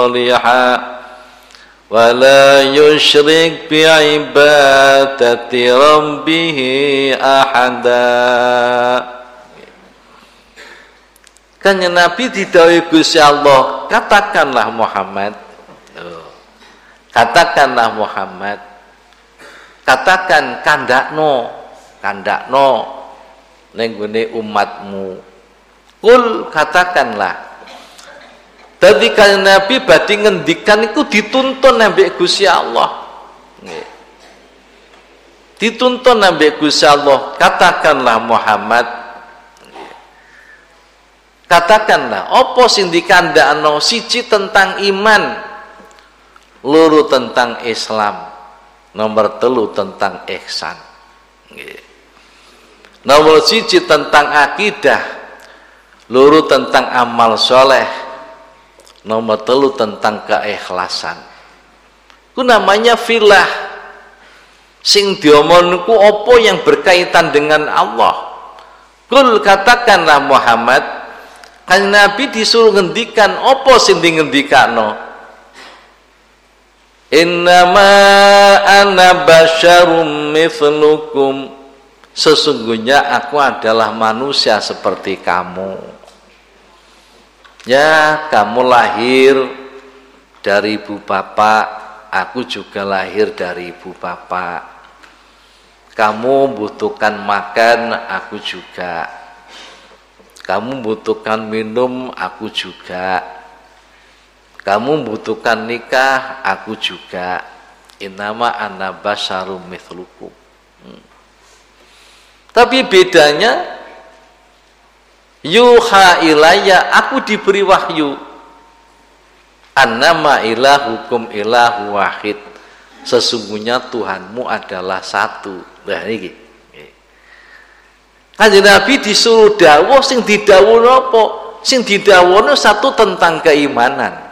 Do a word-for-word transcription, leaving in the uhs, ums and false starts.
shalihan wa la yusyrik bi ibadati rabbih ahada. Kanjeng Nabi didhawuhi Gusti Allah, katakanlah Muhammad, katakanlah Muhammad, katakan kandakno, kandakno ning gone umatmu. Kul, katakanlah. Dadi kanjeng Nabi badhe ngendikan iku dituntun ambek Gusti Allah. Nggih. Dituntun ambek Gusti Allah, katakanlah Muhammad, katakanlah apa sing dikandakno, siji tentang iman, loro tentang Islam, nomor telu tentang ihsan. Nomor siji tentang akidah, loro tentang amal soleh, nomor telu tentang keikhlasan. Ku namanya filah. Sing diomong ku apa yang berkaitan dengan Allah. Kul, katakanlah Muhammad, kan Nabi disuruh ngendikan apa sing ngendikano. Innama ana basyarum mithlukum, sesungguhnya aku adalah manusia seperti kamu. Ya, kamu lahir dari ibu bapak, aku juga lahir dari ibu bapak. Kamu butuhkan makan, aku juga. Kamu butuhkan minum, aku juga. Kamu butuhkan nikah, aku juga. Innama ana basyarum mithlukum. Hmm. Tapi bedanya, yuha ilayya, aku diberi wahyu. Annama ilahukum ilahu wahid, sesungguhnya Tuhanmu adalah satu. Nah ini Kanjeng Nabi disuruh dawuh, sing didhawuhno apa? Sing didhawuhno satu tentang keimanan.